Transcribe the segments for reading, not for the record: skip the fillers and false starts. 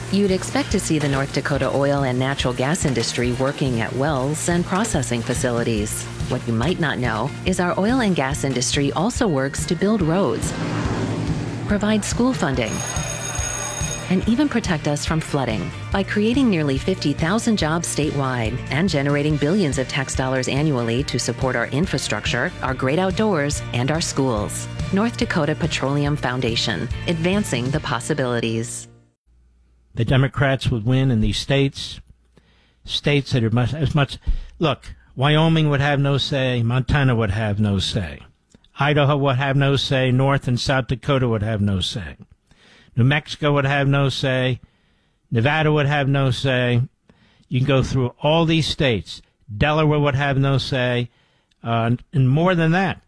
You'd expect to see the North Dakota oil and natural gas industry working at wells and processing facilities. What you might not know is our oil and gas industry also works to build roads, provide school funding, and even protect us from flooding by creating nearly 50,000 jobs statewide and generating billions of tax dollars annually to support our infrastructure, our great outdoors, and our schools. North Dakota Petroleum Foundation, advancing the possibilities. The Democrats would win in these states that are as much. Look, Wyoming would have no say. Montana would have no say. Idaho would have no say. North and South Dakota would have no say. New Mexico would have no say. Nevada would have no say. You can go through all these states. Delaware would have no say. And more than that,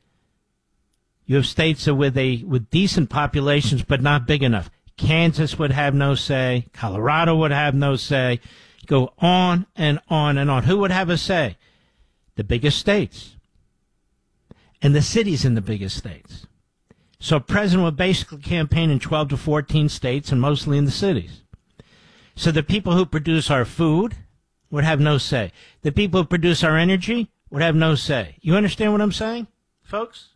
you have states with decent populations but not big enough. Kansas would have no say. Colorado would have no say. Go on and on and on. Who would have a say? The biggest states. And the cities in the biggest states. So a president would basically campaign in 12 to 14 states and mostly in the cities. So the people who produce our food would have no say. The people who produce our energy would have no say. You understand what I'm saying, folks?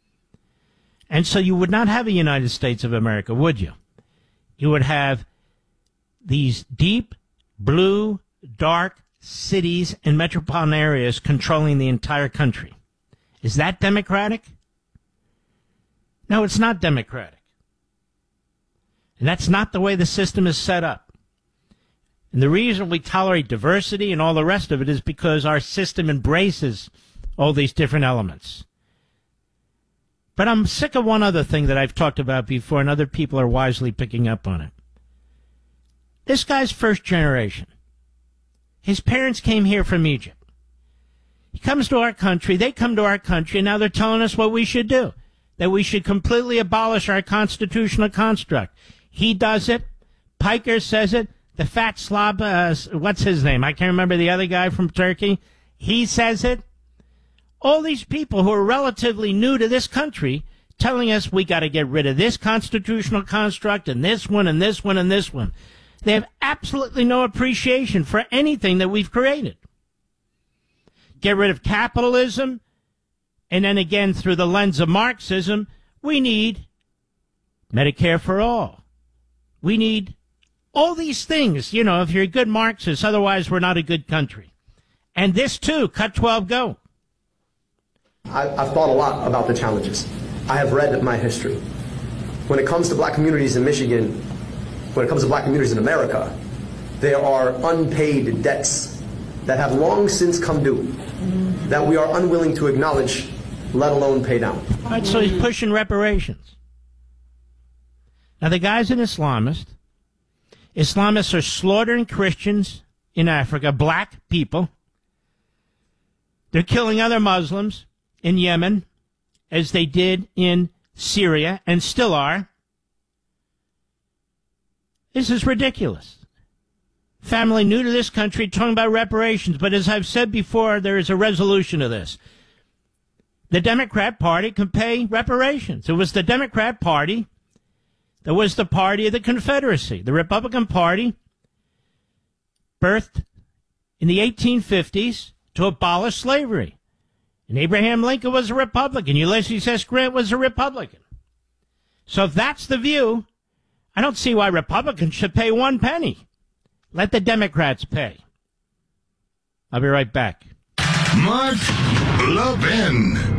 And so you would not have a United States of America, would you? You would have these deep, blue, dark cities and metropolitan areas controlling the entire country. Is that democratic? No, it's not democratic. And that's not the way the system is set up. And the reason we tolerate diversity and all the rest of it is because our system embraces all these different elements. But I'm sick of one other thing that I've talked about before, and other people are wisely picking up on it. This guy's first generation. His parents came here from Egypt. He comes to our country, they come to our country, and now they're telling us what we should do. That we should completely abolish our constitutional construct. He does it. Piker says it. The fat slob, what's his name? I can't remember the other guy from Turkey. He says it. All these people who are relatively new to this country telling us we got to get rid of this constitutional construct and this one and this one and this one. They have absolutely no appreciation for anything that we've created. Get rid of capitalism, and then again, through the lens of Marxism, we need Medicare for all. We need all these things, you know, if you're a good Marxist, otherwise we're not a good country. And this too, cut 12, go. I've thought a lot about the challenges. I have read my history. When it comes to black communities in Michigan, when it comes to black communities in America, there are unpaid debts that have long since come due that we are unwilling to acknowledge, let alone pay down. All right, so he's pushing reparations. Now, the guy's an Islamist. Islamists are slaughtering Christians in Africa, black people. They're killing other Muslims in Yemen, as they did in Syria, and still are. This is ridiculous. Family new to this country talking about reparations, but as I've said before, there is a resolution to this. The Democrat Party can pay reparations. It was the Democrat Party that was the party of the Confederacy. The Republican Party, birthed in the 1850s to abolish slavery. And Abraham Lincoln was a Republican. Ulysses S. Grant was a Republican. So if that's the view, I don't see why Republicans should pay one penny. Let the Democrats pay. I'll be right back. Mark Levin.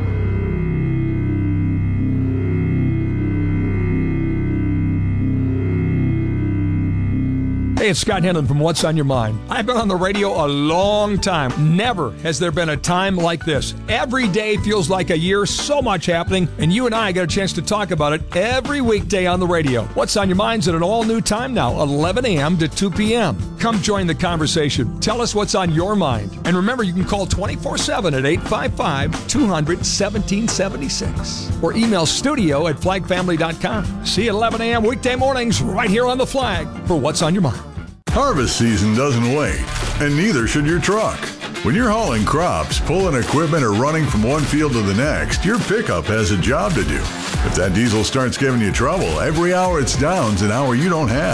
Hey, it's Scott Henlon from What's on Your Mind. I've been on the radio a long time. Never has there been a time like this. Every day feels like a year, so much happening, and you and I get a chance to talk about it every weekday on the radio. What's on Your Mind's at an all-new time now, 11 a.m. to 2 p.m. Come join the conversation. Tell us what's on your mind. And remember, you can call 24/7 at 855-200-1776 or email studio@flagfamily.com. See you at 11 a.m. weekday mornings right here on The Flag for What's on Your Mind. Harvest season doesn't wait, and neither should your truck. When you're hauling crops, pulling equipment, or running from one field to the next, your pickup has a job to do. If that diesel starts giving you trouble, every hour it's down's an hour you don't have.